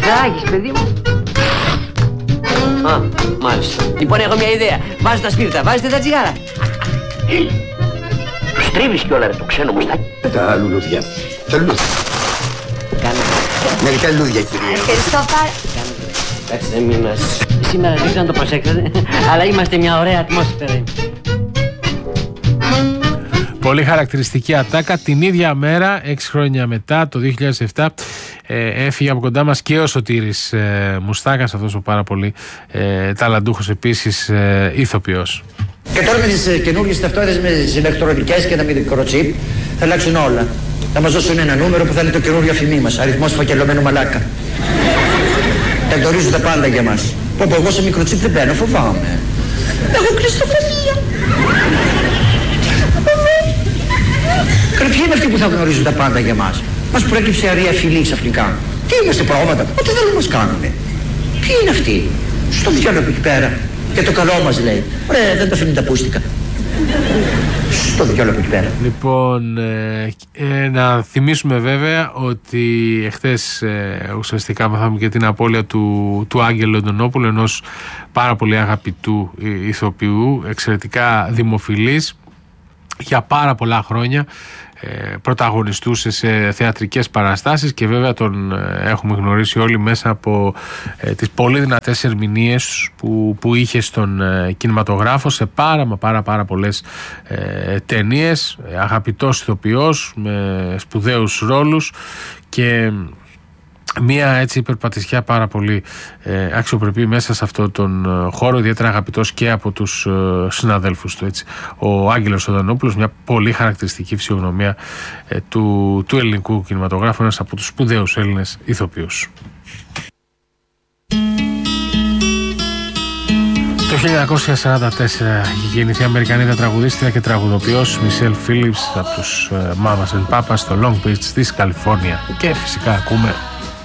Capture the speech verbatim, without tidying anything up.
Τράγεις, παιδί μου. Α, μάλιστα. Λοιπόν, έχω μια ιδέα. Βάζω τα σπίρτα, βάζετε τα τσιγάρα. Στρίβεις κιόλα, ρε, το ξένο μουστάκι. Τα λουλούδια. Τα λουλούδια. Κάνε. Μερικά λουλούδια, κυρία. Ευχαριστώ πάρα. Εντάξει, δεν μην μας... Σήμερα δεν ξέρω να το προσέξετε, αλλά είμαστε μια ωραία ατμόσφαιρα. Πολύ χαρακτηριστική ατάκα. Την ίδια μέρα, έξι χρόνια μετά, το δύο χιλιάδες επτά, ε, έφυγε από κοντά μας και ο Σωτήρης ε, Μουστάκας, αυτός ο πάρα πολύ ε, ταλαντούχος επίσης ε, ηθοποιός. Και τώρα με τις καινούργιες ταυτότητες με τις ηλεκτρονικές και ένα μικροτσίπ θα αλλάξουν όλα. Θα μας δώσουν ένα νούμερο που θα είναι το καινούργιο αφημί μας, αριθμός φακελωμένου μαλάκα. Τα γνωρίζουν τα πάντα για μας. Πω πω, εγώ σε μικροτσίπ δεν μπαίνω, φοβάμαι. Έχω κλειστοφοβία. Καλή, ποιοι είναι αυτοί που θα γνωρίζουν τα πάντα για μας? Μας προέκυψε αρία φυλή ξαφνικά. Τι είμαστε πρόβατα, ό,τι δεν μας κάνουνε. Ποιοι είναι αυτοί? Στο διάλογο εκεί πέρα. Και το καλό μας λέει. Ωραία, δεν τα αφήνει τα πούστικα. Στο διάλογο εκεί πέρα. Λοιπόν, ε, ε, να θυμίσουμε βέβαια ότι εχθές ε, ουσιαστικά μάθαμε και την απώλεια του, του Άγγελου Αντωνόπουλου, ενός πάρα πολύ αγαπητού ηθοποιού, εξαιρετικά δημοφιλής. Για πάρα πολλά χρόνια ε, πρωταγωνιστούσε σε θεατρικές παραστάσεις και βέβαια τον ε, έχουμε γνωρίσει όλοι μέσα από ε, τις πολύ δυνατές ερμηνείες που, που είχε στον ε, κινηματογράφο σε πάρα μα πάρα πάρα πολλές ε, ταινίες, ε, αγαπητός ηθοποιός με σπουδαίους ρόλους και μία έτσι υπερπατησιά πάρα πολύ ε, αξιοπρεπή μέσα σε αυτόν τον ε, χώρο, ιδιαίτερα αγαπητός και από τους ε, συναδέλφους του, έτσι. Ο Άγγελος Οδανόπουλος, μια πολύ χαρακτηριστική φυσιογνωμία ε, του, του ελληνικού κινηματογράφου, ένας από τους σπουδαίους Έλληνες ηθοποιούς. Το χίλια εννιακόσια σαράντα τέσσερα είχε γεννηθεί η Αμερικανίδα τραγουδίστρια και τραγουδοποιός Μισελ Φίλιπς από τους ε, Mamas and Papas στο Long Beach της Καλιφόρνια και φυσικά ακούμε